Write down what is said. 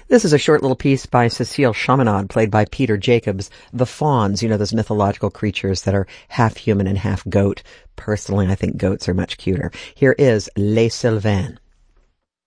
This is a short little piece by Cecile Chaminade, played by Peter Jacobs. The fauns, those mythological creatures that are half human and half goat. Personally, I think goats are much cuter. Here is Les Sylvains.